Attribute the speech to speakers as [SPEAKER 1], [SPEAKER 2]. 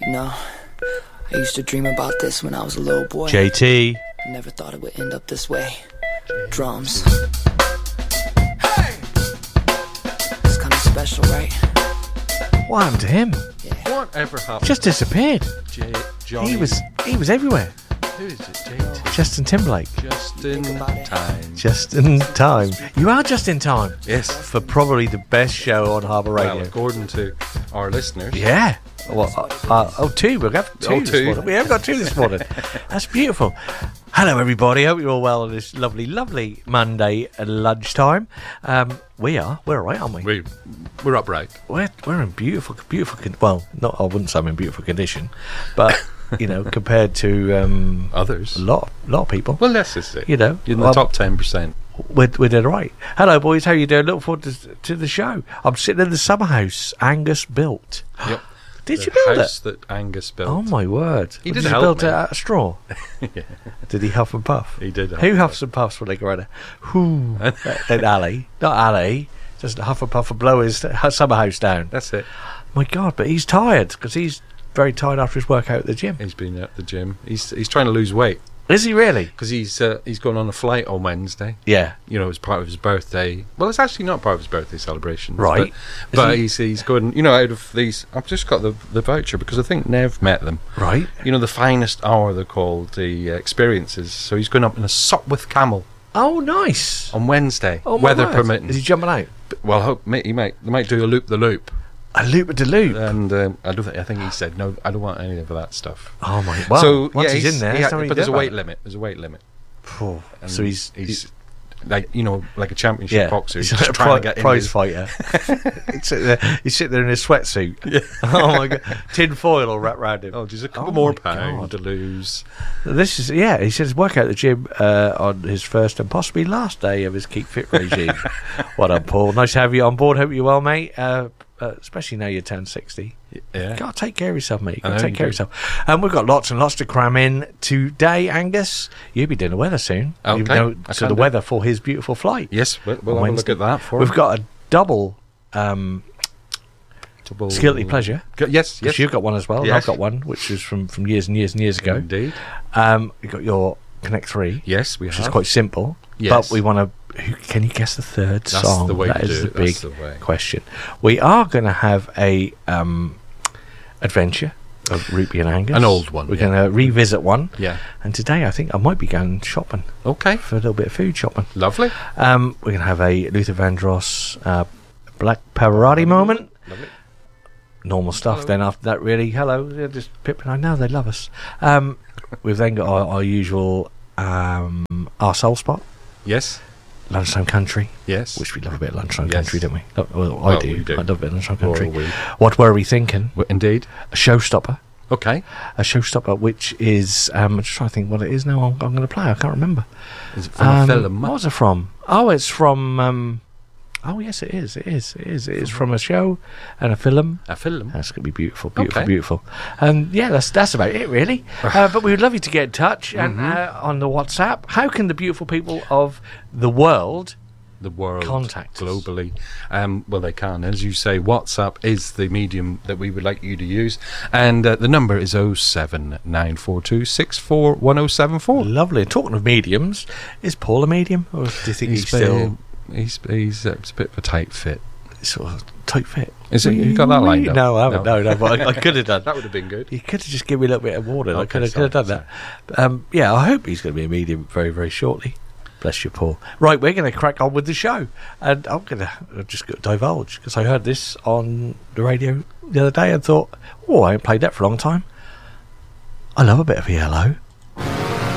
[SPEAKER 1] You know, I used to dream about this when I was a little boy.
[SPEAKER 2] JT.
[SPEAKER 1] I never thought it would end up this way. Drums.
[SPEAKER 3] Hey!
[SPEAKER 1] It's kind of special, right?
[SPEAKER 2] What happened to him?
[SPEAKER 1] Yeah.
[SPEAKER 3] Whatever happened?
[SPEAKER 2] Just disappeared.
[SPEAKER 3] Johnny.
[SPEAKER 2] He was everywhere.
[SPEAKER 3] Who is it? JT.
[SPEAKER 2] Justin Timberlake.
[SPEAKER 3] Just in
[SPEAKER 1] Think about it.
[SPEAKER 3] time.
[SPEAKER 2] Just in time. You are just in time
[SPEAKER 3] Yes.
[SPEAKER 2] for probably the best show on Harbour Radio.
[SPEAKER 3] Well, according to our listeners.
[SPEAKER 2] Yeah. Well, two. We'll have two.
[SPEAKER 3] Oh,
[SPEAKER 2] this
[SPEAKER 3] two.
[SPEAKER 2] morning. We have got two this morning. That's beautiful. Hello, everybody. Hope you're all well on this lovely, lovely Monday at lunchtime. We're all right, aren't we?
[SPEAKER 3] We're upright.
[SPEAKER 2] We're in beautiful. Well, not I wouldn't say I'm in beautiful condition, but you know, compared to
[SPEAKER 3] Others.
[SPEAKER 2] a lot of people.
[SPEAKER 3] Well, let's just say.
[SPEAKER 2] You know,
[SPEAKER 3] You're in the top 10%.
[SPEAKER 2] We're doing right. Hello, boys. How you doing? Look forward to the show. I'm sitting in the summer house Angus built.
[SPEAKER 3] Yep.
[SPEAKER 2] Did you build
[SPEAKER 3] house
[SPEAKER 2] it?
[SPEAKER 3] that Angus built.
[SPEAKER 2] Oh my word!
[SPEAKER 3] He
[SPEAKER 2] Did
[SPEAKER 3] did
[SPEAKER 2] you
[SPEAKER 3] help
[SPEAKER 2] build
[SPEAKER 3] me.
[SPEAKER 2] it out of straw?
[SPEAKER 3] Yeah.
[SPEAKER 2] Did he huff and puff?
[SPEAKER 3] He did.
[SPEAKER 2] Who huffs and puffs when they go around it? Who? Then Ali, not Ali. Just huff and puff and blow his summer house down.
[SPEAKER 3] That's it.
[SPEAKER 2] My God! But he's tired because he's very tired after his workout at the gym.
[SPEAKER 3] He's been at the gym. He's trying to lose weight
[SPEAKER 2] Is he really?
[SPEAKER 3] because he's going on a flight on Wednesday.
[SPEAKER 2] Yeah.
[SPEAKER 3] You know, as part of his birthday. Well, it's actually not part of his birthday celebration,
[SPEAKER 2] Right.
[SPEAKER 3] But
[SPEAKER 2] Is
[SPEAKER 3] he's going. You know, out of these, I've just got the voucher because I think Nev met them.
[SPEAKER 2] Right.
[SPEAKER 3] You know, the finest hour they're called, the experiences. So he's going up in a Sopwith Camel
[SPEAKER 2] Oh, nice.
[SPEAKER 3] on Wednesday,
[SPEAKER 2] Oh, my
[SPEAKER 3] weather
[SPEAKER 2] word.
[SPEAKER 3] permitting.
[SPEAKER 2] Is he jumping out?
[SPEAKER 3] Well, I hope they might do a loop the loop,
[SPEAKER 2] A loop de loop.
[SPEAKER 3] and I think he said no, I don't want any of that stuff.
[SPEAKER 2] Oh my! Well,
[SPEAKER 3] so
[SPEAKER 2] once
[SPEAKER 3] yeah,
[SPEAKER 2] he's in there,
[SPEAKER 3] but there's a weight limit. There's a weight limit.
[SPEAKER 2] limit.
[SPEAKER 3] And
[SPEAKER 2] So he's
[SPEAKER 3] like, you know, like a championship boxer. He's
[SPEAKER 2] He's
[SPEAKER 3] just
[SPEAKER 2] a
[SPEAKER 3] trying to get
[SPEAKER 2] prize
[SPEAKER 3] in
[SPEAKER 2] fighter. He's sitting there in his sweatsuit.
[SPEAKER 3] Yeah.
[SPEAKER 2] Oh my God! Tin foil all wrapped around him.
[SPEAKER 3] Oh, just a couple
[SPEAKER 2] Oh
[SPEAKER 3] more
[SPEAKER 2] my
[SPEAKER 3] pounds
[SPEAKER 2] God.
[SPEAKER 3] to lose.
[SPEAKER 2] This is He says work out at the gym on his first and possibly last day of his keep fit regime. Well done, Paul. Nice to have you on board. Hope you're well, mate. Especially now you're 10-60.
[SPEAKER 3] Yeah.
[SPEAKER 2] Gotta take care of yourself, mate.
[SPEAKER 3] I
[SPEAKER 2] Gotta
[SPEAKER 3] know
[SPEAKER 2] take
[SPEAKER 3] you
[SPEAKER 2] care of
[SPEAKER 3] do.
[SPEAKER 2] yourself. And we've got lots and lots to cram in today, Angus. You'll be doing the weather soon.
[SPEAKER 3] Okay,
[SPEAKER 2] You know,
[SPEAKER 3] I
[SPEAKER 2] so
[SPEAKER 3] can
[SPEAKER 2] the
[SPEAKER 3] do.
[SPEAKER 2] weather for his beautiful flight.
[SPEAKER 3] Yes, we'll have a look
[SPEAKER 2] Wednesday.
[SPEAKER 3] at that for
[SPEAKER 2] We've
[SPEAKER 3] him.
[SPEAKER 2] got a double
[SPEAKER 3] Double-
[SPEAKER 2] Skilty pleasure.
[SPEAKER 3] Yes,
[SPEAKER 2] Yes,
[SPEAKER 3] yes.
[SPEAKER 2] you've got one as well. and
[SPEAKER 3] Yes.
[SPEAKER 2] I've got one, which is from years and years and years ago.
[SPEAKER 3] Indeed.
[SPEAKER 2] You've got your Connect 3,
[SPEAKER 3] Yes, we
[SPEAKER 2] which
[SPEAKER 3] have.
[SPEAKER 2] is quite simple.
[SPEAKER 3] Yes.
[SPEAKER 2] But we want to... Can you guess the third
[SPEAKER 3] That's
[SPEAKER 2] song?
[SPEAKER 3] the way
[SPEAKER 2] That
[SPEAKER 3] to
[SPEAKER 2] is
[SPEAKER 3] do
[SPEAKER 2] the
[SPEAKER 3] it.
[SPEAKER 2] big
[SPEAKER 3] That's the way.
[SPEAKER 2] question. We are going to have a adventure of Rupee and Angus.
[SPEAKER 3] An old one,
[SPEAKER 2] We're
[SPEAKER 3] yeah.
[SPEAKER 2] going to revisit one.
[SPEAKER 3] Yeah.
[SPEAKER 2] And today I think I might be going shopping
[SPEAKER 3] Okay.
[SPEAKER 2] for a little bit of food shopping.
[SPEAKER 3] Lovely.
[SPEAKER 2] We're going to have a Luther Vandross Black Pavarotti moment.
[SPEAKER 3] Lovely.
[SPEAKER 2] Normal stuff.
[SPEAKER 3] Hello.
[SPEAKER 2] Then after that, really, hello, they're just Pip. I know they love us. We've then got our usual our soul spot,
[SPEAKER 3] Yes.
[SPEAKER 2] Lunchtime Country,
[SPEAKER 3] Yes.
[SPEAKER 2] which we love a bit of Lunchtime
[SPEAKER 3] Yes.
[SPEAKER 2] Country, don't we? Well, I
[SPEAKER 3] Well,
[SPEAKER 2] do.
[SPEAKER 3] we do.
[SPEAKER 2] I love a bit of Lunchtime
[SPEAKER 3] Or
[SPEAKER 2] Country.
[SPEAKER 3] we.
[SPEAKER 2] What were we thinking?
[SPEAKER 3] Indeed.
[SPEAKER 2] A showstopper.
[SPEAKER 3] Okay.
[SPEAKER 2] A showstopper, which is I'm just trying to think what it is now. I'm going to play. I can't remember.
[SPEAKER 3] Is it from a film?
[SPEAKER 2] What was it from? Oh, it's from. Oh yes, it is. It is from a show and a film.
[SPEAKER 3] A film.
[SPEAKER 2] That's going to be beautiful,
[SPEAKER 3] Okay.
[SPEAKER 2] beautiful. Yeah, that's about it, really. But we would love you to get in touch and on the WhatsApp. How can the beautiful people of the world
[SPEAKER 3] The world.
[SPEAKER 2] contact us?
[SPEAKER 3] globally? Well, they can. As you say, WhatsApp is the medium that we would like you to use. And the number is 07942641074.
[SPEAKER 2] Lovely. And talking of mediums, is Paul a medium, or do you think he's still
[SPEAKER 3] He's a bit of a tight fit.
[SPEAKER 2] sort of tight fit?
[SPEAKER 3] Is it? You got that lined up?
[SPEAKER 2] No, I haven't. No, but I could have done.
[SPEAKER 3] That would have been good.
[SPEAKER 2] You could have just given me a little bit of water. I
[SPEAKER 3] Okay,
[SPEAKER 2] could have done that. Yeah, I hope he's going to be a medium very, very shortly. Bless you, Paul. Right, we're going to crack on with the show. And I'm going to just divulge, because I heard this on the radio the other day and thought, oh, I haven't played that for a long time. I love a bit of ELO.